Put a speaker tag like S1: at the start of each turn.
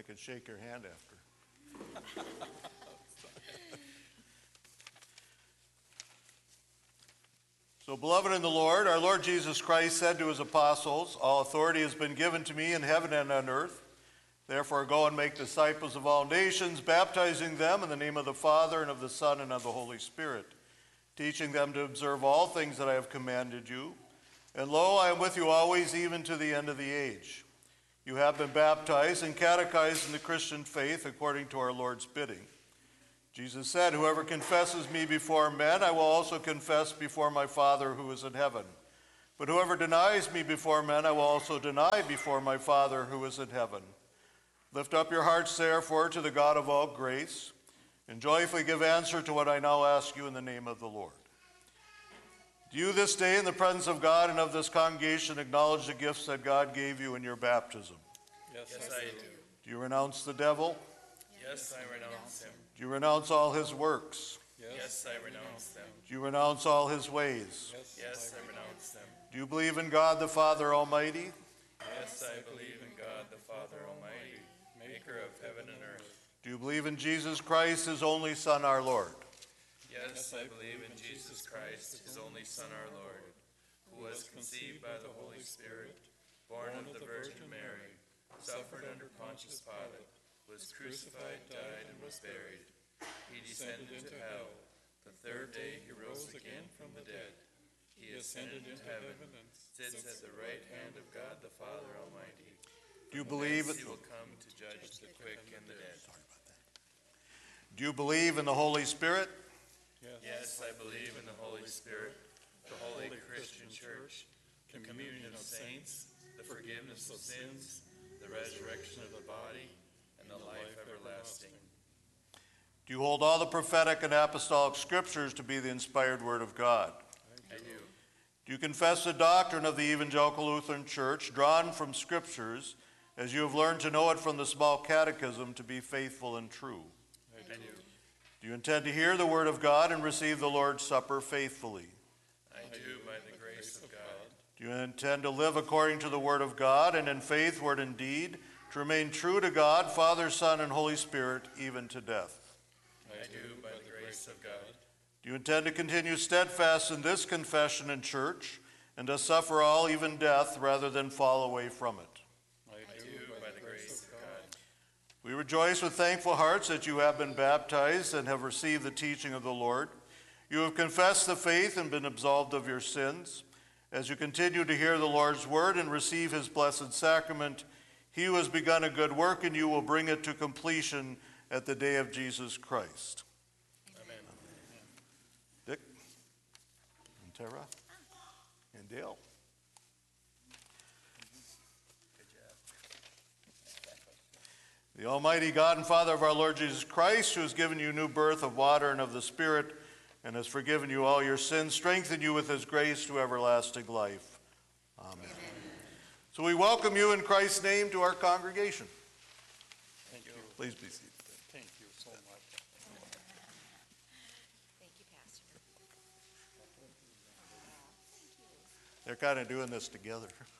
S1: could shake your hand after. So, beloved in the Lord, our Lord Jesus Christ said to his apostles, "All authority has been given to me in heaven and on earth. Therefore go and make disciples of all nations, baptizing them in the name of the Father and of the Son and of the Holy Spirit, teaching them to observe all things that I have commanded you. And lo, I am with you always, even to the end of the age." You have been baptized and catechized in the Christian faith according to our Lord's bidding. Jesus said, "Whoever confesses me before men, I will also confess before my Father who is in heaven. But whoever denies me before men, I will also deny before my Father who is in heaven. Lift up your hearts, therefore, to the God of all grace, and joyfully give answer to what I now ask you in the name of the Lord. Do you this day, in the presence of God and of this congregation, acknowledge the gifts that God gave you in your baptism?
S2: Yes, I do.
S1: Do you renounce the devil?
S2: Yes, I renounce him.
S1: Do you renounce all his works?
S2: Yes, I renounce them.
S1: Do you renounce all his ways?
S2: Yes, I renounce them.
S1: Do you believe in God the Father Almighty?
S2: Yes, I believe in God the Father Almighty, maker of heaven and earth.
S1: Do you believe in Jesus Christ, his only Son, our Lord?
S2: Yes, I believe in Jesus Christ, his only Son, our Lord, who was conceived by the Holy Spirit, born of the Virgin Mary, suffered under Pontius Pilate, was crucified, died, and was buried. He descended into hell. The third day he rose again from the dead. He ascended into heaven and sits at the right hand of God the Father Almighty.
S1: Do you believe
S2: He will come to judge the quick and the dead.
S1: Do you believe in the Holy Spirit?
S2: Yes, I believe in the Holy Spirit, the holy Christian church, the communion of saints, the forgiveness of sins, the resurrection of the body, and the life everlasting.
S1: Do you hold all the prophetic and apostolic scriptures to be the inspired word of God?
S2: I do.
S1: Do you confess the doctrine of the Evangelical Lutheran Church, drawn from scriptures, as you have learned to know it from the small catechism, to be faithful and true?
S2: I do.
S1: Do you intend to hear the word of God and receive the Lord's Supper faithfully?
S2: I do, by the grace of God.
S1: Do you intend to live according to the word of God and in faith, word, and deed, to remain true to God, Father, Son, and Holy Spirit, even to death?
S2: I do, by the grace of God.
S1: Do you intend to continue steadfast in this confession and church, and to suffer all, even death, rather than fall away from it?
S2: I do, by the grace of God.
S1: We rejoice with thankful hearts that you have been baptized and have received the teaching of the Lord. You have confessed the faith and been absolved of your sins. As you continue to hear the Lord's word and receive his blessed sacrament, he who has begun a good work in you will bring it to completion at the day of Jesus Christ.
S2: Amen.
S1: Dick and Tara and Dale. The Almighty God and Father of our Lord Jesus Christ, who has given you new birth of water and of the Spirit, and has forgiven you all your sins, strengthen you with his grace to everlasting life. Amen. So we welcome you in Christ's name to our congregation.
S2: Thank you.
S1: Please be seated.
S2: Thank you so much.
S3: Thank you, Pastor.
S1: They're kind of doing this together.